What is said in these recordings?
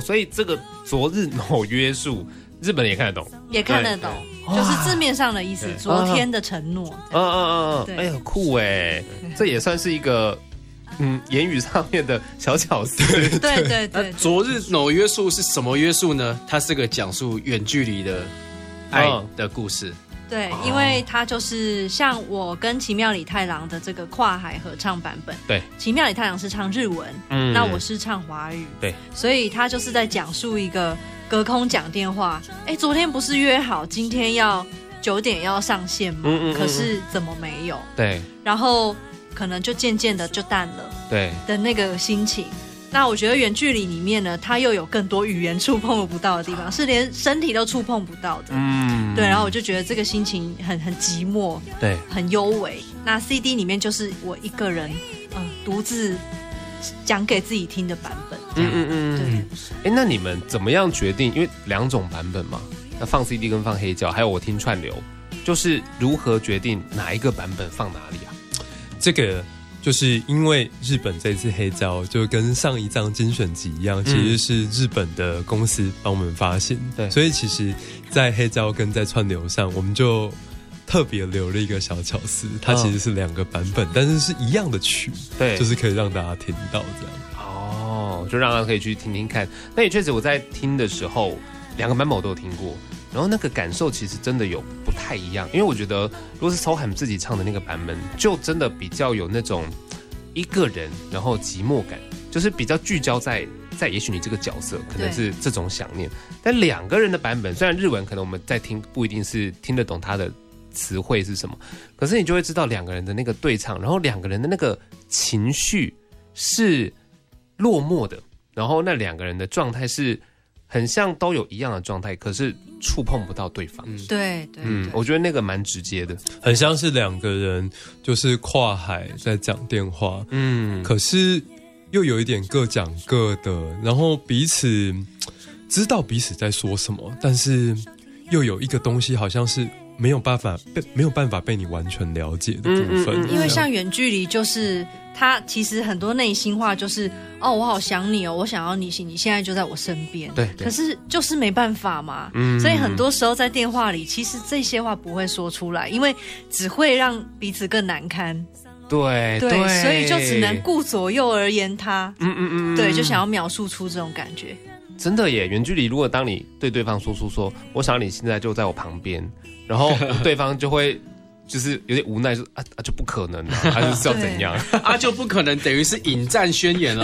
所以这个昨日某约束，日本人也看得懂， 也看得懂，就是字面上的意思，昨天的承诺。 哎呀，酷哎，这也算是一个言语上面的小巧思。 对。 昨日某约束是什么约束呢？它是个讲述远距离的爱的故事。 对，因为它就是像我跟奇妙里太郎的这个跨海合唱版本。 对， 奇妙里太郎是唱日文，那我是唱华语。 对， 所以他就是在讲述一个隔空讲电话。昨天不是约好今天要9点要上线吗？可是怎么没有？ 对， 然后可能就渐渐的就淡了。 对的那个心情。那我觉得远距离里面呢，它又有更多语言触碰不到的地方，是连身体都触碰不到的。对，然后我就觉得这个心情很寂寞， 对， 很幽微。那 CD 里面就是我一个人独自讲给自己听的版本。 对。那你们怎么样决定？因为2种版本嘛，那放 CD 跟放黑胶，还有我听串流，就是如何决定哪一个版本放哪里啊？ 这个就是因为日本这次黑胶就跟上一张精选集一样，其实是日本的公司帮我们发行，对，所以其实在黑胶跟在串流上，我们就特别留了一个小巧思，它其实是2个版本，但是是一样的曲，对，就是可以让大家听到这样。 就让大家可以去听听看。那也确实我在听的时候，2个版本我都有听过。然后那个感受其实真的有不太一样，因为我觉得如果是 SOHAM 自己唱的那个版本，就真的比较有那种一个人然后寂寞感，就是比较聚焦在也许你这个角色可能是这种想念。但2个人的版本，虽然日文可能我们在听不一定是听得懂他的词汇是什么，可是你就会知道2个人的那个对唱，然后2个人的那个情绪是落寞的，然后那2个人的状态是很像都有一样的状态，可是触碰不到对方。 对， 我觉得那个蛮直接的， 很像是2个人就是跨海在讲电话，可是又有一点各讲各的，然后彼此知道彼此在说什么，但是又有一个东西好像是没有办法被你完全了解的部分。 因为像远距离就是他其实很多内心话就是我好想你哦，我想要你现在就在我身边。对，可是就是没办法嘛。所以很多时候在电话里，其实这些话不会说出来，因为只会让彼此更难堪。 对， 所以就只能顾左右而言他。对，就想要描述出这种感觉。 真的耶，远距离如果当你对对方说我想要你现在就在我旁边，然后对方就会就是有点无奈，说就不可能啊，他就是要怎样就不可能，等于是引战宣言了。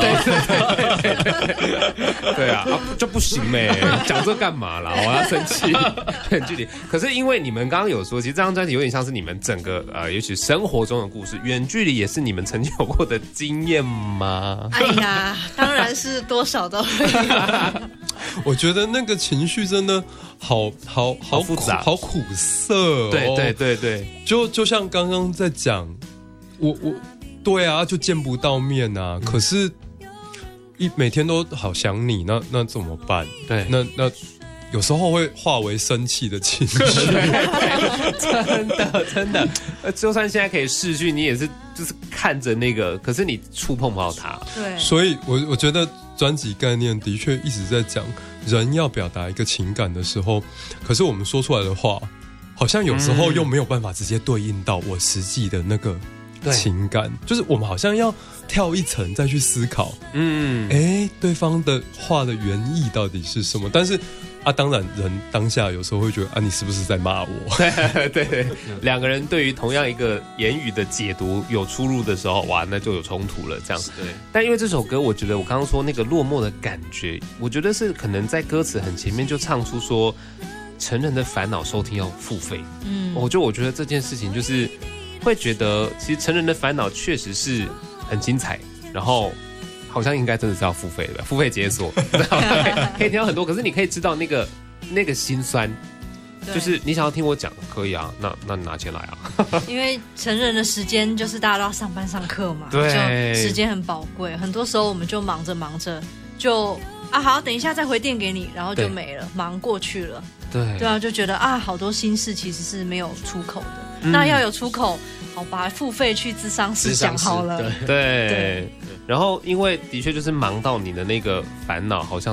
对啊，就不行呗，讲这干嘛啦？我要生气。远距离，可是因为你们刚刚有说，其实这张专辑有点像是你们整个也许生活中的故事，远距离也是你们曾经有过的经验吗？ 哎呀，当然是多少都会有。 我觉得那个情绪真的好复杂， 好苦涩哦。 对， 就像刚刚在讲，我对啊，就见不到面啊，可是每天都好想你，那怎么办？对，那有时候会化为生气的情绪。 真的，就算现在可以视讯，你也是就是看着那个，可是你触碰不到它。 对， 所以我觉得专辑概念的确一直在讲，人要表达一个情感的时候，可是我们说出来的话，好像有时候又没有办法直接对应到我实际的那个情感，就是我们好像要跳一层再去思考，对方的话的原意到底是什么？但是当然人当下有时候会觉得你是不是在骂我？ 对，2个人对于同样一个言语的解读有出入的时候，哇，那就有冲突了。这样，对。但因为这首歌，我觉得我刚刚说那个落寞的感觉，我觉得是可能在歌词很前面就唱出说，成人的烦恼收听要付费。我觉得这件事情就是会觉得，其实成人的烦恼确实是很精彩，然后好像应该真的是要付费的，付费解锁，可以听到很多。可是你可以知道那个心酸，就是你想要听我讲，可以啊，那你拿钱来啊。 因为成人的时间就是大家都要上班上课嘛， 对， 就时间很宝贵，很多时候我们就忙着就好，等一下再回电给你，然后就没了，忙过去了。对啊，就觉得好多心事其实是没有出口的。那要有出口，好吧，付费去咨商室讲好了。 对。然后因为的确就是忙到你的那个烦恼好像